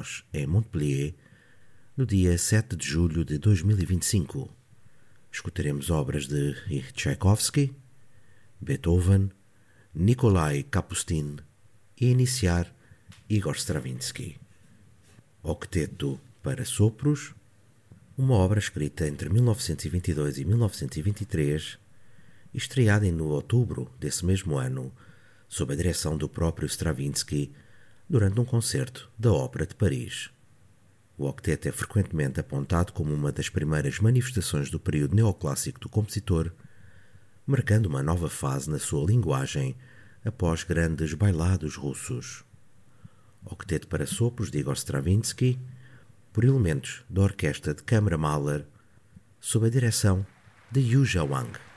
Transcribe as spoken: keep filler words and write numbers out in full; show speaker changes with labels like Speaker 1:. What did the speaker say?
Speaker 1: voz em Montpellier, no dia sete de julho de dois mil e vinte e cinco. Escutaremos obras de Tchaikovsky, Beethoven, Nikolai Kapustin e, a iniciar, Igor Stravinsky. Octeto para sopros, uma obra escrita entre mil novecentos e vinte e dois e mil novecentos e vinte e três e estreada em outubro desse mesmo ano, sob a direção do próprio Stravinsky, durante um concerto da Ópera de Paris. O octeto é frequentemente apontado como uma das primeiras manifestações do período neoclássico do compositor, marcando uma nova fase na sua linguagem após grandes bailados russos. Octeto para sopros de Igor Stravinsky, por elementos da Orquestra de Câmara Mahler, sob a direção de Yu Zhawang.